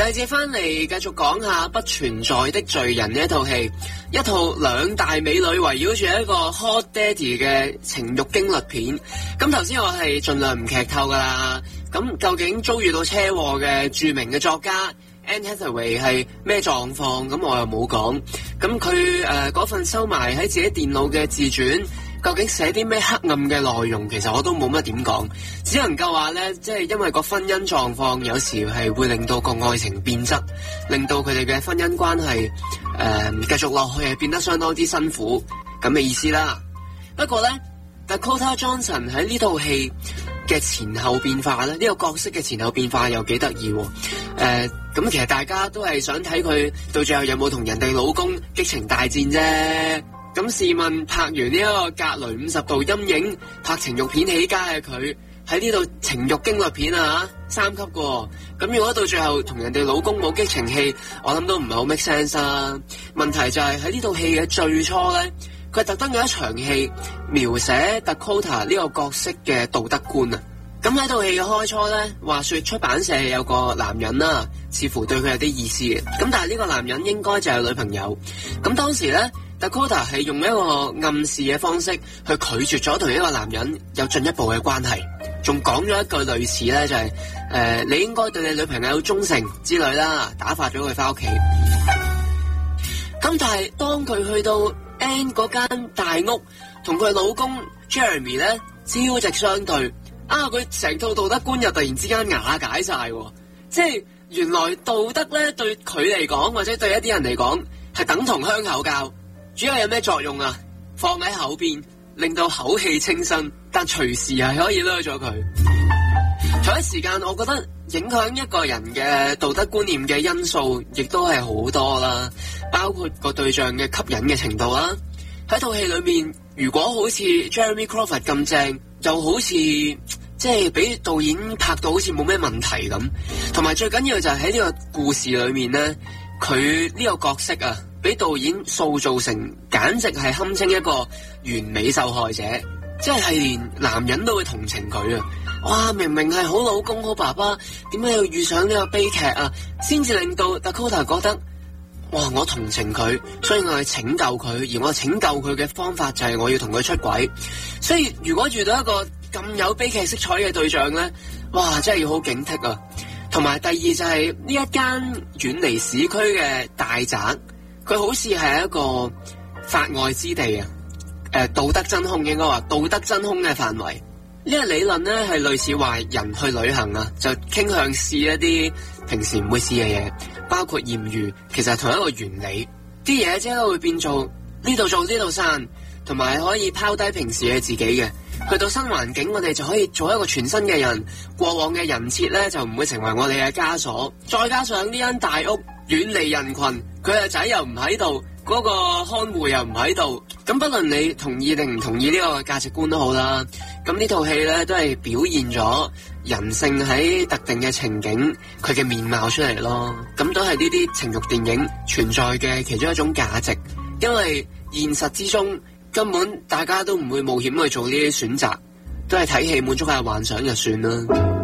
第二節翻嚟繼續講下不存在的罪人呢一套戲，一套兩大美女圍繞住一個 hot daddy 嘅情慾驚慄片。咁頭先我係盡量唔劇透噶啦。咁究竟遭遇到車禍嘅著名嘅作家 Anne Hathaway 係咩狀況？咁我又冇講。咁佢嗰份收埋喺自己電腦嘅自傳，究竟寫啲咩黑暗嘅內容？其實我都冇乜點講，只能夠話咧，即係因為個婚姻狀況有時係會令到個愛情變質，令到佢哋嘅婚姻關係繼續落去係變得相當之辛苦咁嘅意思啦。不過咧 Dakota Johnson 喺呢套戲嘅前後變化咧，呢個角色嘅前後變化又幾得意。咁其實大家都係想睇佢到最後有冇同人哋老公激情大戰啫。咁試問拍完呢一個格雷50度陰影拍情慾片起家嘅佢，喺呢度情慾驚慄片啊3級喎。咁如果到最後同人哋老公冇激情戲，我諗都唔係好 make sense 啊。問題就係喺呢套戲嘅最初咧，佢特登有一場戲描寫 Dakota 呢個角色嘅道德觀啊。咁喺套戲嘅開初咧，話說出版社有個男人啦，似乎對佢有啲意思嘅。咁但係呢個男人應該就係女朋友。咁當時咧，Dakota 係用一個暗示嘅方式去拒絕咗同一個男人有進一步嘅關係，仲講咗一句類似咧就係你應該對你女朋友忠誠之類啦，打發咗佢翻屋企。咁但係當佢去到 Anne 嗰間大屋，同佢老公 Jeremy 咧朝夕相對，佢成套道德觀又突然之間瓦解晒，即係原來道德咧對佢嚟講，或者對一啲人嚟講係等同香口膠。主要有咩作用啊？放喺口邊，令到口氣清新，但隨時係可以掠咗佢。同一時間，我覺得影響一個人嘅道德觀念嘅因素，亦都係好多啦，包括個對象嘅吸引嘅程度啦。喺套戲裏面，如果好似 Jeremy Crawford 咁正，又好似即係俾導演拍到好似冇咩問題咁。同埋最緊要就係喺呢個故事裏面咧，佢呢個角色啊，俾導演塑造成簡直係堪稱一個完美受害者，即係連男人都會同情佢啊！哇，明明係好老公好爸爸，點解要遇上呢個悲劇啊？先至令到 Dakota 覺得，哇！我同情佢，所以我去拯救佢，而我拯救佢嘅方法就係我要同佢出軌。所以如果遇到一個咁有悲劇色彩嘅對象咧，哇！真係要好警惕啊！同埋第二就係呢一間遠離市區嘅大宅。佢好似係一個法外之地啊！道德真空應該話道德真空嘅範圍。呢個理論咧係類似話人去旅行啊，就傾向試一啲平時唔會試嘅嘢，包括艷遇，其實係同一個原理。啲嘢即係會變做呢度做呢度散，同埋可以拋低平時嘅自己嘅。去到新環境，我哋就可以做一個全新嘅人。過往嘅人設咧就唔會成為我哋嘅枷鎖。再加上呢間大屋遠離人群，佢個仔又唔喺度，嗰個看護又唔喺度。咁不論你同意定唔同意呢個價值觀都好啦。咁呢套戲咧都係表現咗人性喺特定嘅情景佢嘅面貌出嚟咯。咁都係呢啲情慾電影存在嘅其中一種價值，因為現實之中根本大家都唔會冒險去做呢啲選擇，都係睇戲滿足下幻想就算啦。